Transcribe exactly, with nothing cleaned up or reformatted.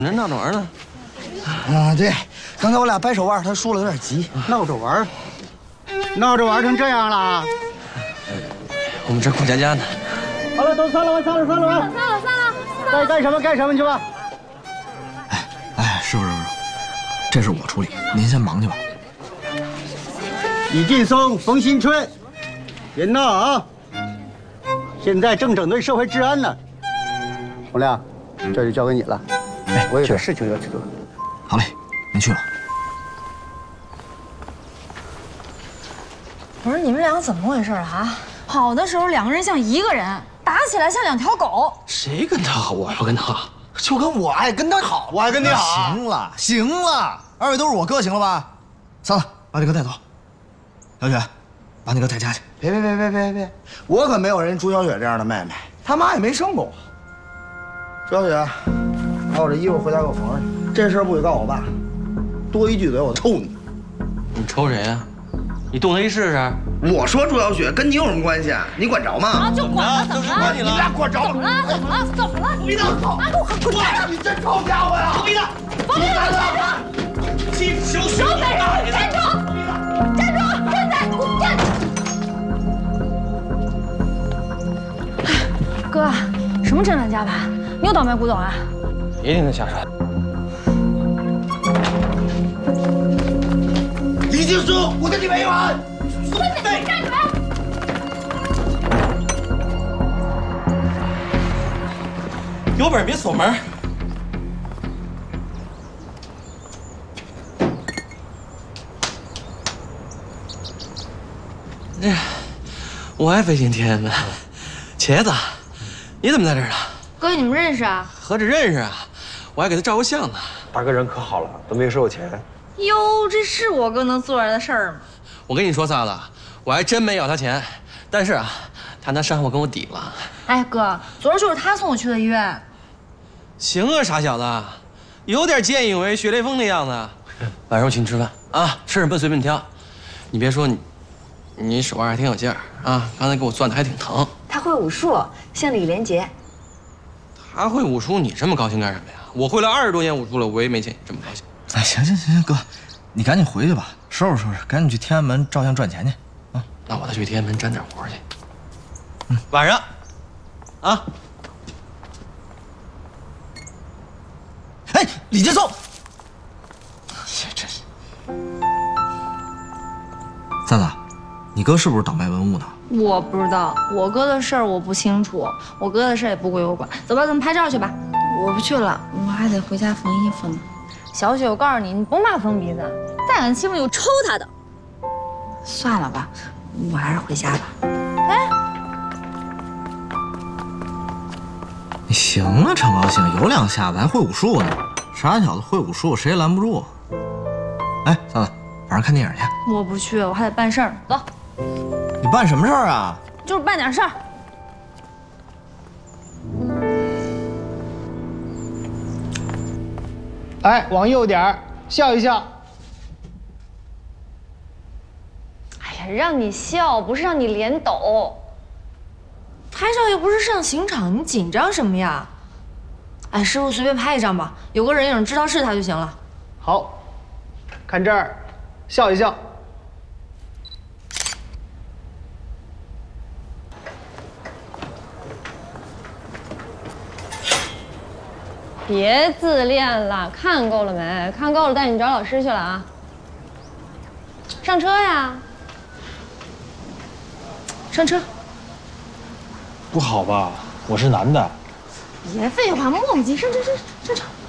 你这闹着玩呢？ 啊，对，刚才我俩掰手腕，他输了有点急。 闹着玩，闹着玩成这样了。 我们这过家家呢。 好了，都散了吧，散了，散了吧， 散了，散了。 该干什么干什么去吧。 哎哎，师傅师傅，这事我处理，您先忙去吧。 李劲松、冯新春，别闹啊！现在正整顿社会治安呢。洪亮，这就交给你了。哎，我有点事情要去做。 好嘞，您去吧。 我说你们两个怎么回事啊？好的时候两个人像一个人，打起来像两条狗。 谁跟他好？我要跟他好， 就跟我爱跟他好，我爱跟你好。行了行了，二位都是我哥，行了吧？算了，把你哥带走。小雪，把你哥带家去。 别别别别别别，我可没有人朱小雪这样的妹妹，他妈也没生过我。朱小雪，把我这衣服回家给我缝上去。这事儿不许告我爸，多一句嘴我抽你。 你抽谁呀？你动他一试试。 我说朱小雪跟你有什么关系啊？你管着吗？ 啊，就管了，怎么了？ 你们俩管着怎么了？怎么了？怎么了？ 你的好， 啊，给我滚开！ 你真臭家伙呀！ 你的， 放开我！ 欺负小雪！ 手给人！站住！站住！现在给我站住！哥，什么真乱加盘？你有倒卖古董啊？ 别听他瞎说。 李静书，我跟你没完！ 孙子，你站住！ 有本事别锁门。哎呀，我还费心天呢。茄子，你怎么在这儿呢？ 哥，你们认识啊？ 合着认识啊？我还给他照过相呢。 大哥人可好了，都没收我钱。 哟，这是我哥能做出来的事儿吗？ 我跟你说，萨子，我还真没要他钱，但是啊，他拿山货跟我抵了。 哎，哥，昨儿就是他送我去的医院。 行啊，傻小子，有点见义勇为、学雷锋的样子。晚上我请你吃饭啊，吃什么随便你挑。你别说你，你手腕还挺有劲儿啊，刚才给我攥的还挺疼。 他会武术，像李连杰。 他会武术，你这么高兴干什么呀？我会了二十多年武术了，我也没见你这么高兴。 哎，行行行行，哥，你赶紧回去吧，收拾收拾，赶紧去天安门照相赚钱去。啊， 那我再去天安门沾点活去。嗯，晚上，啊。 哎，李劲松，真是。三子，你哥是不是倒卖文物呢？ 我不知道，我哥的事儿我不清楚，我哥的事儿也不归我管。走吧，咱们拍照去吧。 我不去了，我还得回家缝衣服呢。 小雪，我告诉你，你甭怕缝鼻子，再敢欺负你，我抽他的。 算了吧，我还是回家吧。 哎， 你行啊，陈高兴，有两下子还会武术呢。傻小子会武术，谁也拦不住。哎，三子，晚上看电影去。 我不去，我还得办事儿。走。 你办什么事儿啊？ 就是办点事儿。 哎，往右点儿，笑一笑。 哎呀，让你笑，不是让你脸抖。拍照又不是上刑场，你紧张什么呀？哎，师傅随便拍一张吧，有个人影知道是他就行了。 好，看这儿，笑一笑。 别自恋了，看够了没？看够了，带你找老师去了啊！上车呀！上车。 不好吧？我是男的。 别废话，磨磨唧，上车上上车。